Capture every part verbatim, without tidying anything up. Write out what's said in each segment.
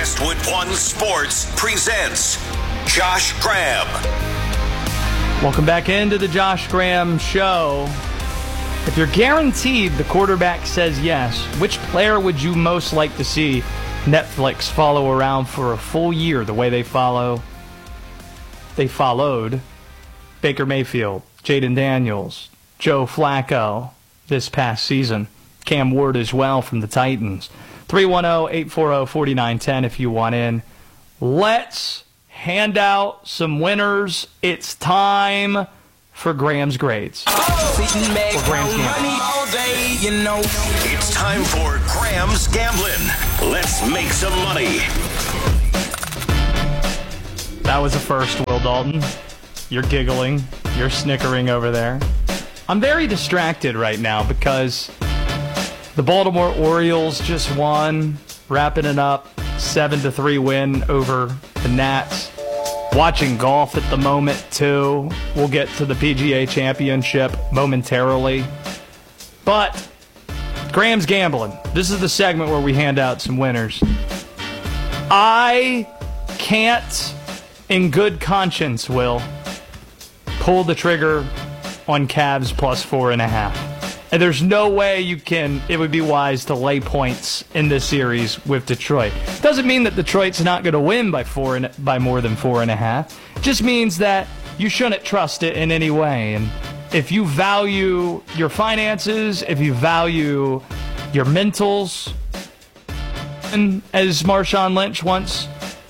Westwood One Sports presents Josh Graham. Welcome back into the Josh Graham Show. If you're guaranteed the quarterback says yes, which player would you most like to see Netflix follow around for a full year the way they follow, they followed Baker Mayfield, Jaden Daniels, Joe Flacco this past season, Cam Ward as well from the Titans. three one zero, eight four zero, four nine one zero if you want in. Let's hand out some winners. It's time for Graham's grades. Oh. Or Graham's gambling. It's time for Graham's Gambling. Let's make some money. That was a first, Will Dalton. You're giggling. You're snickering over there. I'm very distracted right now because the Baltimore Orioles just won, wrapping it up, seven to three win over the Nats. Watching golf at the moment, too. We'll get to the P G A Championship momentarily. But Graham's Gambling. This is the segment where we hand out some winners. I can't, in good conscience, Will, pull the trigger on Cavs plus four and a half. And there's no way you can, it would be wise to lay points in this series with Detroit. Doesn't mean that Detroit's not going to win by four and, by more than four and a half. It just means that you shouldn't trust it in any way. And if you value your finances, if you value your mentals, and as Marshawn Lynch once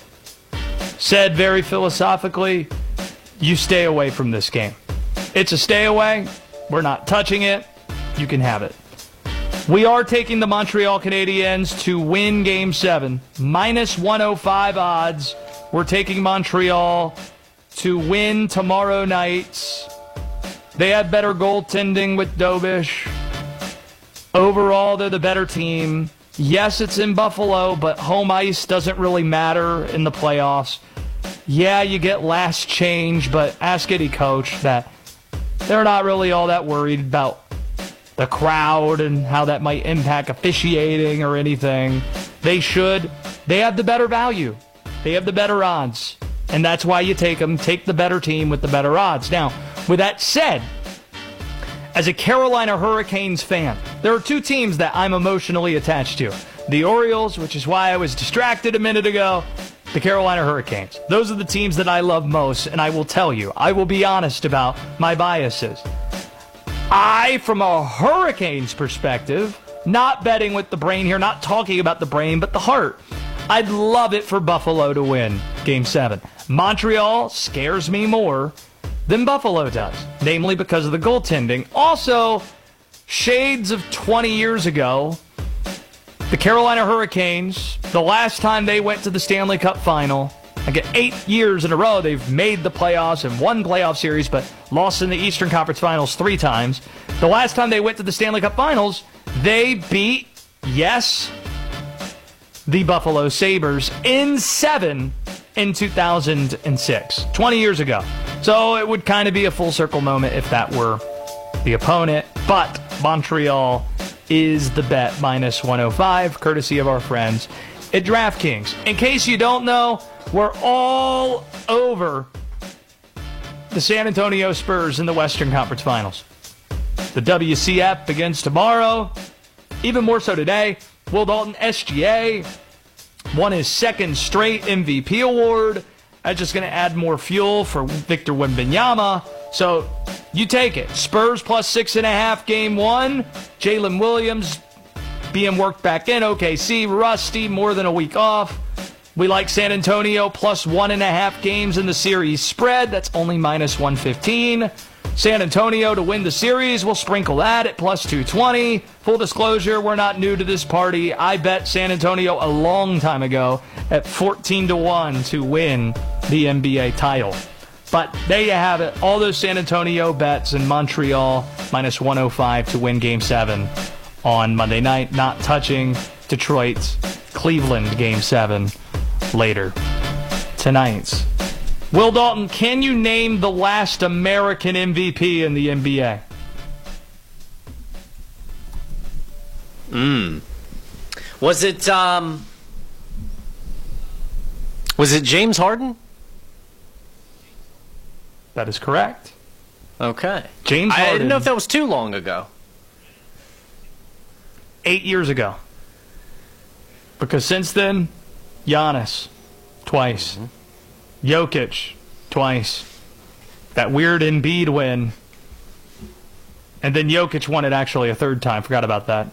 said very philosophically, you stay away from this game. It's a stay away. We're not touching it. You can have it. We are taking the Montreal Canadiens to win Game seven. minus one oh five odds. We're taking Montreal to win tomorrow night. They had better goaltending with Dobish. Overall, they're the better team. Yes, it's in Buffalo, but home ice doesn't really matter in the playoffs. Yeah, you get last change, but ask any coach that they're not really all that worried about the crowd and how that might impact officiating or anything. They should. They have the better value. They have the better odds. And that's why you take them. Take the better team with the better odds. Now, with that said, as a Carolina Hurricanes fan, there are two teams that I'm emotionally attached to. The Orioles, which is why I was distracted a minute ago. The Carolina Hurricanes. Those are the teams that I love most, and I will tell you, I will be honest about my biases. I, from a Hurricanes perspective, not betting with the brain here, not talking about the brain, but the heart. I'd love it for Buffalo to win Game seven. Montreal scares me more than Buffalo does, namely because of the goaltending. Also, shades of twenty years ago, the Carolina Hurricanes, the last time they went to the Stanley Cup Final, like eight years in a row, they've made the playoffs and won playoff series, but lost in the Eastern Conference Finals three times. The last time they went to the Stanley Cup Finals, they beat, yes, the Buffalo Sabres in seven in two thousand six, twenty years ago. So it would kind of be a full circle moment if that were the opponent. But Montreal is the bet, minus one oh five, courtesy of our friends at DraftKings. In case you don't know, we're all over the San Antonio Spurs in the Western Conference Finals. The W C F begins tomorrow, even more so today. Will Dalton, S G A, won his second straight M V P award. That's just going to add more fuel for Victor Wembanyama. So you take it. Spurs plus six and a half game one. Jalen Williams being worked back in. O K C, rusty, more than a week off. We like San Antonio plus one and a half games in the series spread. That's only minus one fifteen. San Antonio to win the series. We'll sprinkle that at plus two twenty. Full disclosure, we're not new to this party. I bet San Antonio a long time ago at fourteen to one to win the N B A title. But there you have it. All those San Antonio bets in Montreal minus one oh five to win Game seven on Monday night. Not touching Detroit's Cleveland Game seven later tonight. Will Dalton, can you name the last American M V P in the N B A? Hmm. Was it, um... Was it James Harden? That is correct. Okay. James Harden. I didn't know if that was too long ago. Eight years ago. Because since then, Giannis, twice. Mm-hmm. Jokic, twice. That weird Embiid win. And then Jokic won it actually a third time. Forgot about that.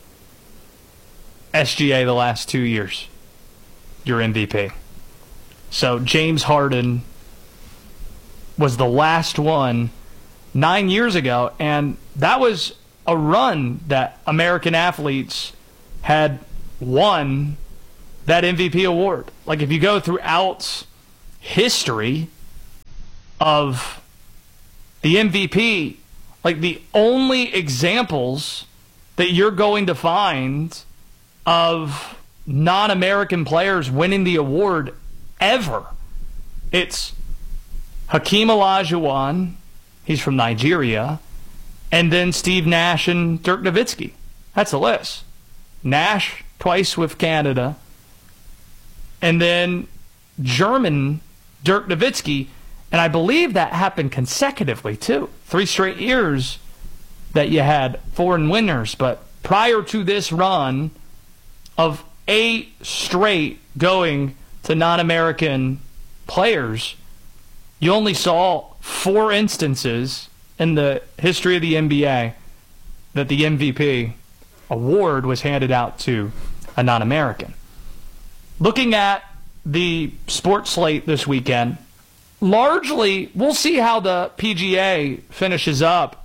S G A the last two years. Your M V P. So James Harden was the last one nine years ago, and that was a run that American athletes had won that M V P award. Like, if you go throughout history of the M V P, like, the only examples that you're going to find of non-American players winning the award ever, it's Hakeem Olajuwon, he's from Nigeria, and then Steve Nash and Dirk Nowitzki. That's the list. Nash, twice with Canada, and then German Dirk Nowitzki, and I believe that happened consecutively, too. Three straight years that you had foreign winners, but prior to this run of eight straight going to non-American players, you only saw four instances in the history of the N B A that the M V P award was handed out to a non-American. Looking at the sports slate this weekend, largely, we'll see how the P G A finishes up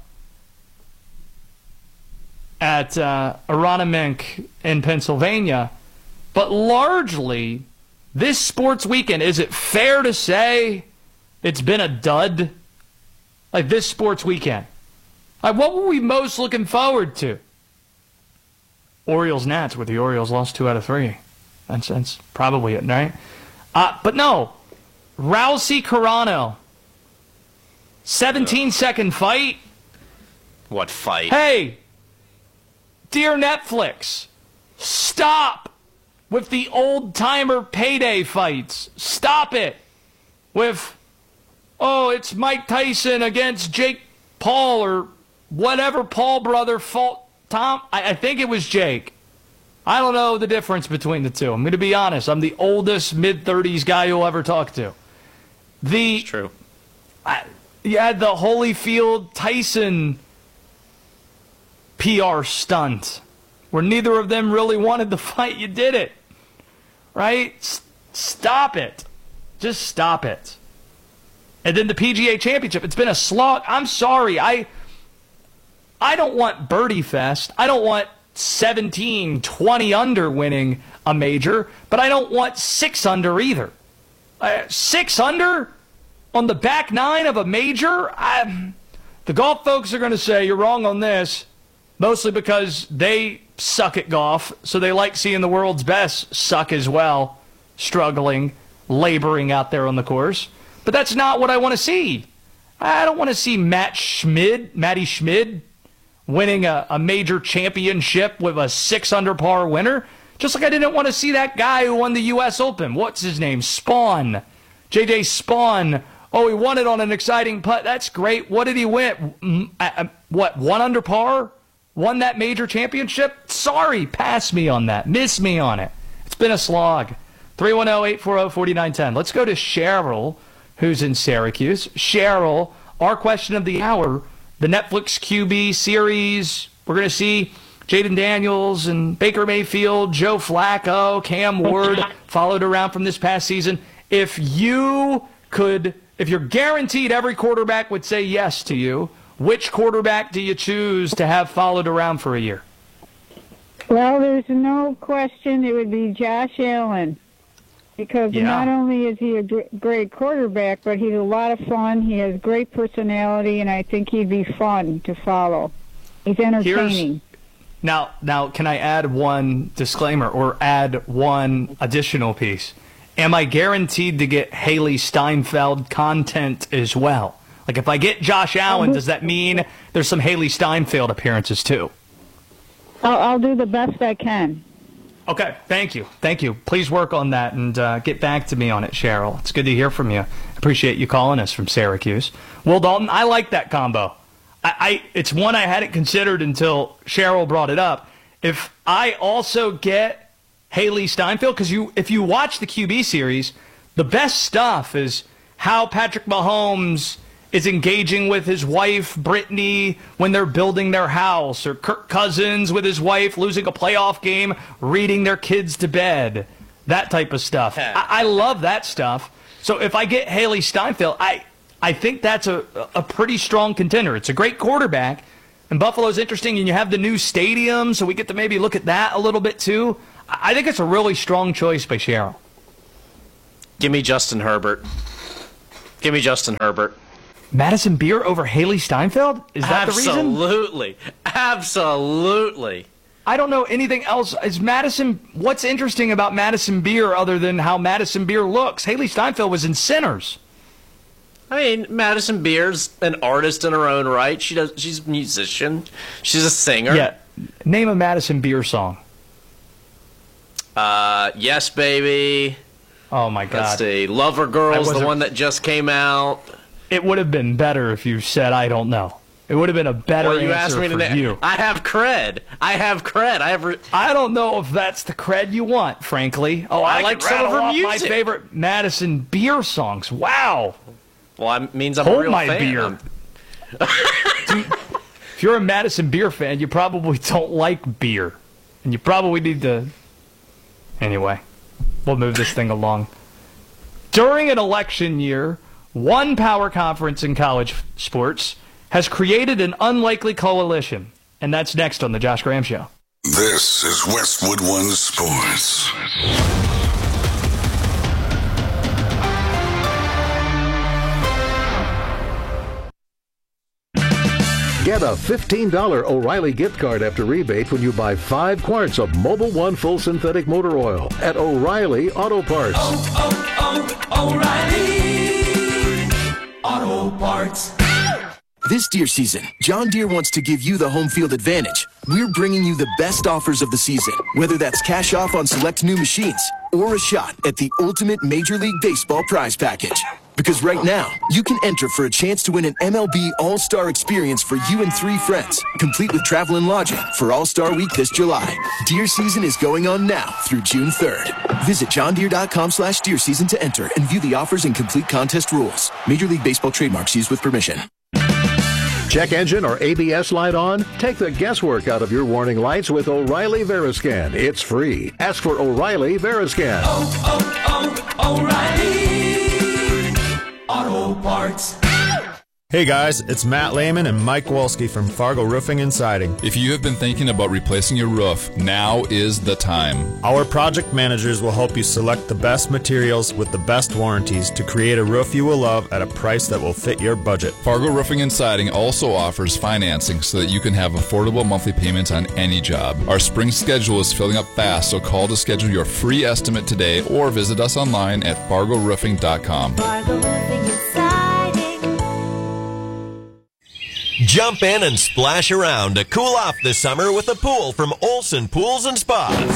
at uh, Aronimink in Pennsylvania, but largely, this sports weekend, is it fair to say it's been a dud? Like, this sports weekend. Like, what were we most looking forward to? Orioles-Nats, where the Orioles lost two out of three. That's, that's probably it, right? Uh, but no. Rousey-Carano. seventeen-second fight. What fight? Hey, dear Netflix, stop with the old-timer payday fights. Stop it with, oh, it's Mike Tyson against Jake Paul or whatever Paul brother fought Tom. I, I think it was Jake. I don't know the difference between the two. I'm going to be honest. I'm the oldest mid-thirties guy you'll ever talk to. The, it's true. I, you had the Holyfield Tyson P R stunt where neither of them really wanted the fight. You did it. Right? S- stop it. Just stop it. And then the P G A Championship. It's been a slog. I'm sorry. I I don't want Birdie Fest. I don't want seventeen, twenty under winning a major, but I don't want six under either. Uh, six under on the back nine of a major? I, the golf folks are going to say you're wrong on this, mostly because they suck at golf, so they like seeing the world's best suck as well, struggling, laboring out there on the course. But that's not what I want to see. I don't want to see Matt Schmid, Matty Schmid, winning a, a major championship with a six under par winner. Just like I didn't want to see that guy who won the U S Open. What's his name? Spawn. J J Spawn. Oh, he won it on an exciting putt. That's great. What did he win? What, one under par? Won that major championship? Sorry, pass me on that. Miss me on it. It's been a slog. three one zero, eight four zero, four nine one zero. Let's go to Cheryl, who's in Syracuse. Cheryl, our question of the hour, the Netflix Q B series. We're going to see Jaden Daniels and Baker Mayfield, Joe Flacco, Cam Ward followed around from this past season. If you could, if you're guaranteed every quarterback would say yes to you, which quarterback do you choose to have followed around for a year? Well, there's no question it would be Josh Allen. Because yeah. Not only is he a gr- great quarterback, but he's a lot of fun. He has great personality, and I think he'd be fun to follow. He's entertaining. Here's, now, now, can I add one disclaimer or add one additional piece? Am I guaranteed to get Haley Steinfeld content as well? Like, if I get Josh Allen, does that mean there's some Haley Steinfeld appearances too? I'll, I'll do the best I can. Okay, thank you. Thank you. Please work on that and uh, get back to me on it, Cheryl. It's good to hear from you. Appreciate you calling us from Syracuse. Will Dalton, I like that combo. I, I It's one I hadn't considered until Cheryl brought it up. If I also get Haley Steinfeld, because you, if you watch the Q B series, the best stuff is how Patrick Mahomes is engaging with his wife, Brittany, when they're building their house, or Kirk Cousins with his wife losing a playoff game, reading their kids to bed, that type of stuff. I, I love that stuff. So if I get Haley Steinfeld, I I think that's a, a pretty strong contender. It's a great quarterback, and Buffalo's interesting, and you have the new stadium, so we get to maybe look at that a little bit too. I think it's a really strong choice by Cheryl. Give me Justin Herbert. Give me Justin Herbert. Madison Beer over Haley Steinfeld? Is that Absolutely. the reason? Absolutely. Absolutely. I don't know anything else. Is Madison, what's interesting about Madison Beer other than how Madison Beer looks? Haley Steinfeld was in Sinners. I mean, Madison Beer's an artist in her own right. She does. She's a musician. She's a singer. Yeah. Name a Madison Beer song. Uh, Yes, Baby. Oh, my God. Let's see. Lover Girl's the one that just came out. It would have been better if you said, I don't know. It would have been a better well, you answer asked me for to you. I have cred. I have cred. I have. Re- I don't know if that's the cred you want, frankly. Oh, I, I like could some of rattle her off my music. favorite Madison Beer songs. Wow. Well, that means I'm Hold a real my fan. beer. Dude, if you're a Madison Beer fan, you probably don't like beer. And you probably need to... Anyway, we'll move this thing along. During an election year, one power conference in college sports has created an unlikely coalition. And that's next on The Josh Graham Show. This is Westwood One Sports. Get a fifteen dollars O'Reilly gift card after rebate when you buy five quarts of Mobil One Full Synthetic Motor Oil at O'Reilly Auto Parts. Oh, oh, oh, O'Reilly Auto Parts. This deer season, John Deere wants to give you the home field advantage. We're bringing you the best offers of the season, whether that's cash off on select new machines or a shot at the ultimate Major League Baseball prize package. Because right now, you can enter for a chance to win an M L B All-Star experience for you and three friends, complete with travel and lodging for All-Star Week this July. Deer season is going on now through June third. Visit johndeere.com slash deer season to enter and view the offers and complete contest rules. Major League Baseball trademarks used with permission. Check engine or A B S light on? Take the guesswork out of your warning lights with O'Reilly Veriscan. It's free. Ask for O'Reilly Veriscan. Oh, oh, oh, O'Reilly Auto Parts. Hey guys, it's Matt Lehman and Mike Wolski from Fargo Roofing and Siding. If you have been thinking about replacing your roof, now is the time. Our project managers will help you select the best materials with the best warranties to create a roof you will love at a price that will fit your budget. Fargo Roofing and Siding also offers financing so that you can have affordable monthly payments on any job. Our spring schedule is filling up fast, so call to schedule your free estimate today or visit us online at fargo roofing dot com. Fargo Roofing and Siding. Jump in and splash around to cool off this summer with a pool from Olson Pools and Spas.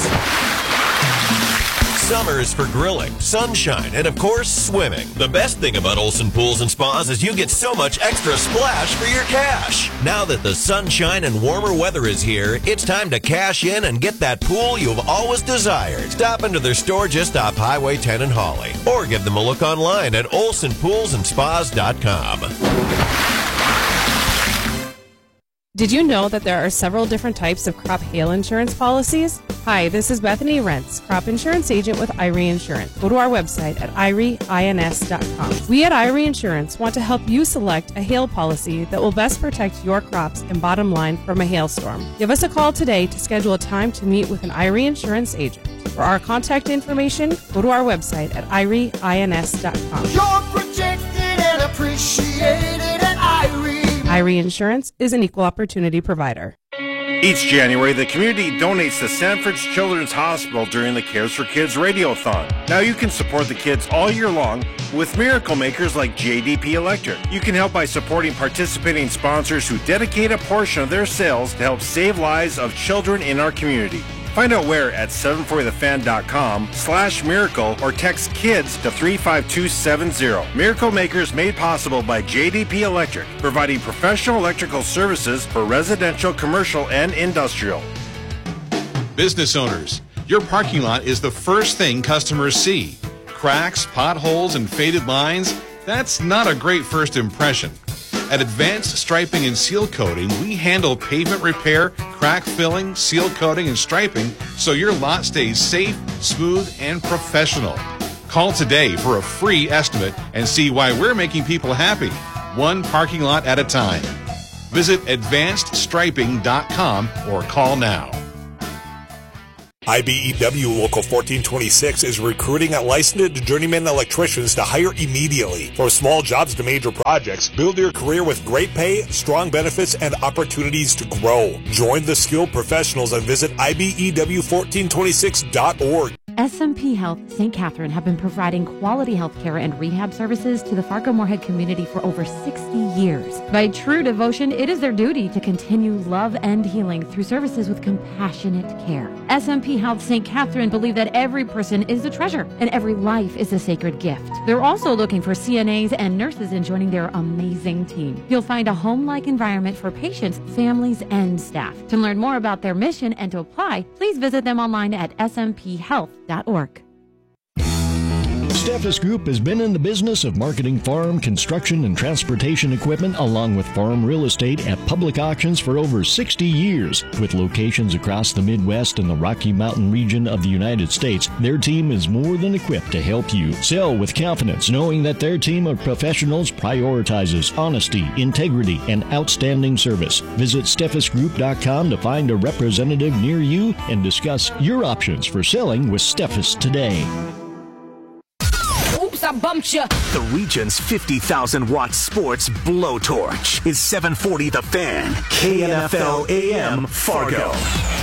Summer is for grilling, sunshine, and of course, swimming. The best thing about Olson Pools and Spas is you get so much extra splash for your cash. Now that the sunshine and warmer weather is here, it's time to cash in and get that pool you've always desired. Stop into their store just off Highway ten in Hawley, or give them a look online at olson pools and spas dot com. Did you know that there are several different types of crop hail insurance policies? Hi, this is Bethany Rentz, crop insurance agent with I R E Insurance. Go to our website at I R E ins dot com. We at I R E Insurance want to help you select a hail policy that will best protect your crops and bottom line from a hailstorm. Give us a call today to schedule a time to meet with an I R E Insurance agent. For our contact information, go to our website at I R E ins dot com. You're protected and appreciated at I R E. I R E Insurance is an equal opportunity provider. Each January, the community donates to Sanford's Children's Hospital during the Cares for Kids Radiothon. Now you can support the kids all year long with miracle makers like J D P Electric. You can help by supporting participating sponsors who dedicate a portion of their sales to help save lives of children in our community. Find out where at seven forty the fan dot com slash miracle or text KIDS to three five two seven zero. Miracle Makers made possible by J D P Electric, providing professional electrical services for residential, commercial, and industrial. Business owners, your parking lot is the first thing customers see. Cracks, potholes, and faded lines, that's not a great first impression. At Advanced Striping and Seal Coating, we handle pavement repair, crack filling, seal coating, and striping so your lot stays safe, smooth, and professional. Call today for a free estimate and see why we're making people happy, one parking lot at a time. Visit advanced striping dot com or call now. I B E W Local fourteen twenty-six is recruiting licensed journeyman electricians to hire immediately. From small jobs to major projects, build your career with great pay, strong benefits, and opportunities to grow. Join the skilled professionals and visit I B E W fourteen twenty-six dot org. S M P Health Saint Catherine have been providing quality health care and rehab services to the Fargo-Moorhead community for over sixty years. By true devotion, it is their duty to continue love and healing through services with compassionate care. S M P Health Saint Catherine believe that every person is a treasure and every life is a sacred gift. They're also looking for C N As and nurses in joining their amazing team. You'll find a home-like environment for patients, families, and staff. To learn more about their mission and to apply, please visit them online at s m p health dot org. Steffes Group has been in the business of marketing farm, construction, and transportation equipment along with farm real estate at public auctions for over sixty years. With locations across the Midwest and the Rocky Mountain region of the United States, their team is more than equipped to help you sell with confidence, knowing that their team of professionals prioritizes honesty, integrity, and outstanding service. Visit steffes group dot com to find a representative near you and discuss your options for selling with Steffes today. I bumped you. The region's fifty thousand watt sports blowtorch is seven forty The Fan, K N F L A M Fargo.